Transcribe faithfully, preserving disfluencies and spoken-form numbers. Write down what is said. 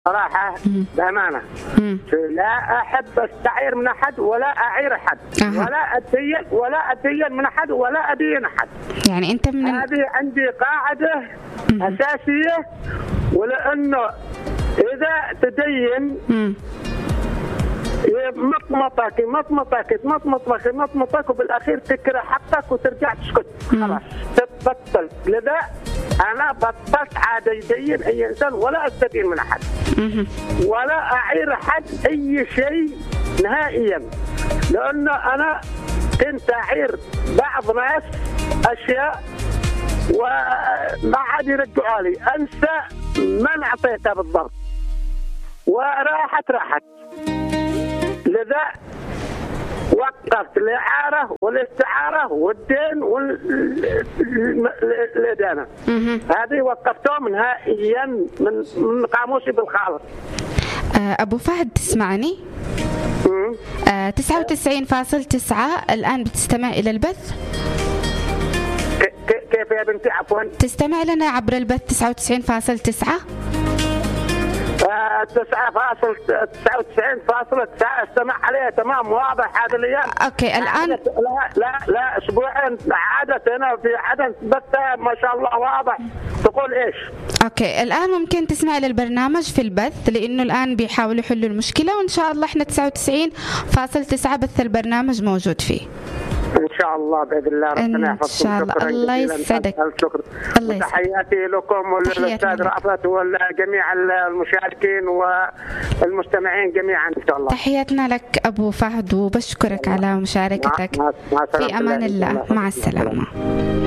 صراحة بأمانة لا أحب أستعير من أحد ولا أعير أحد أه. ولا أدين ولا أدين من أحد ولا أدين أحد. يعني أنت من هذه عندي قاعدة مم. أساسية، ولأنه إذا تدين مم. مطمطك مطمطك مطمطك مطمطك وبالأخير تكره حقك وترجع تسكت خلاص تبطل. لذا أنا بطلت عادة يدين أي إنسان ولا أستدين من أحد ولا أعير أحد أي شيء نهائيا، لأنه أنا كنت أعير بعض ناس أشياء وما عاد يرجعوا لي، أنسى من أعطيتها بالضبط وراحت راحت. لذا وقفت الإعارة والاستعارة والدين والإدانة، هذه وقفتهم نهائيا من من قاموسي بالخالص. أبو فهد تسمعني؟ تسعة وتسعين فاصل تسعة الآن بتستمع إلى البث؟ كيف يا بنتي عفوا؟ تستمع لنا عبر البث تسعة وتسعين فاصل تسعة؟ تسعة فاصل تسعة وتسعين فاصل تسعة استمع عليها تمام واضح هذا الأيام. أوكي الآن لا لا لا أسبوعين عادة هنا في عدن بث ما شاء الله واضح. تقول إيش؟ أوكي الآن ممكن تسمع للبرنامج في البث لأنه الآن بيحاولوا يحلوا المشكلة، وإن شاء الله إحنا تسعة وتسعين فاصل تسعة بث البرنامج موجود فيه. إن شاء الله بإذن الله ربنا يحفظكم. إن شاء الله الله يسعدك. الله يسعدك. تحياتي لكم وللأستاذ رأفت وجميع المشاركين والمستمعين جميعا إن شاء الله. تحياتنا لك أبو فهد وبشكرك على مشاركتك. مع مع في أمان الله. مع السلامة.